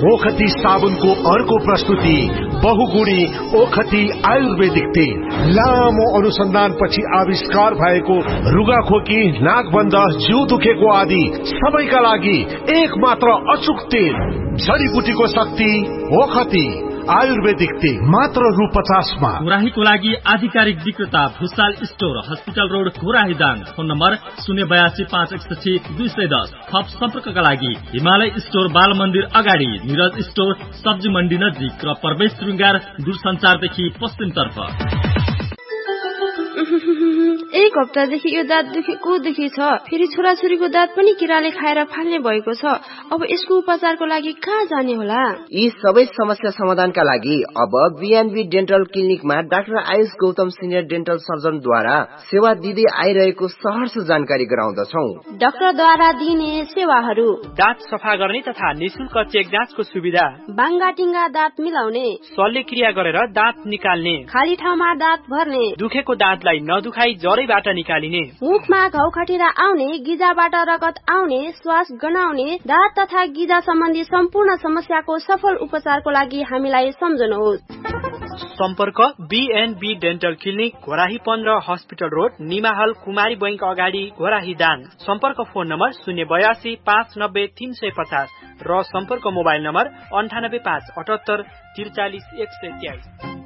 ओखती साबुनको अर्को प्रस्तुति बहुगुणी ओखती आयुर्वेदिक तेल। लामो अनुसन्धानपछि आविष्कार भएको रुगाखोकी, नाकबन्ध, जिउ दुखेको आदि सबैका लागि एक मात्र अचूक तेल। जडीबुटीको शक्ति ओखती आयुर्वेदिक तेल मात्र रु 50 मा। घोराहीको लागि आधिकारिक विक्रेता Bhusal store, hospital road, Ghorahi Dang. Phone number 082561210। थप सम्पर्कका लागि हिमालय स्टोर, बाल मन्दिर अगाडि, निरज स्टोर, सब्जी मण्डी नजिक र प्रवेश श्रृंगार दूरसञ्चारदेखि पश्चिमतर्फ। एक हप्तादेखि यो दाँत दुखेको दुखी छ। फेरि छोराछोरीको दाँत पनि किराले खाएर फाल्ने भएको छ। अब यसको उपचारको लागि कहाँ जाने होला? यी सबै समस्या समाधानका लागि अब BNB dental क्लिनिकमा doctor Ayush Gautam senior dental सर्जनद्वारा सेवा दिँदै आइरहेको सहर्ष जानकारी गराउँदछौ। डाक्टरद्वारा दिने सेवाहरू: दाँत सफा गर्ने तथा निशुल्क चेक जाँचको सुविधा, बाङ्गाटिङ्गा दाँत मिलाउने, शल्यक्रिया गरेर दाँत निकाल्ने, खाली ठाउँमा दाँत भर्ने, दुखेको दाँतलाई नदुखाई जरैबाट निकालिने, मुखमा घाउ खटिरा आउने, गिजाबाट रगत आउने, श्वास गनाउने, दाँत तथा गिजा सम्बन्धी सम्पूर्ण समस्याको सफल उपचारको लागि हामीलाई सम्झनुहोस्। सम्पर्क BNB dental clinic, Ghorahi 15, hospital road, निमाहल, कुमारी बैंक अगाडि, घोराही दाङ। सम्पर्क फोन नम्बर 082 590 350 र सम्पर्क मोबाइल नम्बर 98 578 43 123।